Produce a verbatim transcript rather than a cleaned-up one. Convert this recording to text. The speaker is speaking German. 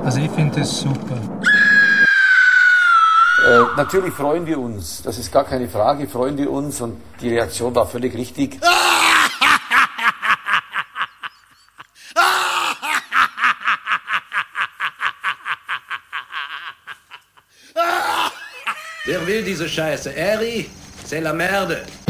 Also ich finde das super. Äh, natürlich freuen wir uns, das ist gar keine Frage, freuen wir uns und die Reaktion war völlig richtig. Wer will diese Scheiße? Eri, c'est la merde.